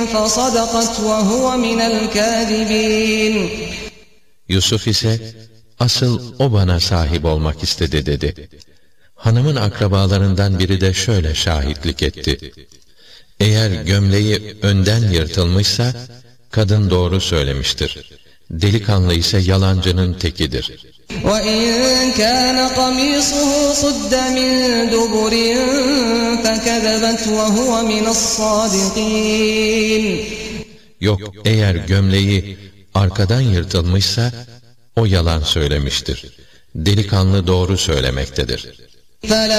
فصدقت وهو من الكاذبين. Yusuf ise, asıl o bana sahip olmak istedi dedi. Hanımın akrabalarından biri de şöyle şahitlik etti. Eğer gömleği önden yırtılmışsa, kadın doğru söylemiştir. Delikanlı ise yalancının tekidir. وَإِنْ كَانَ قَمِيصُهُ قُدَّ مِنْ دُبُرٍ فَكَذَبَتْ وَهُوَ مِنَ الصَّادِقِينَ. Yok, eğer gömleği arkadan yırtılmışsa, o yalan söylemiştir. Delikanlı doğru söylemektedir.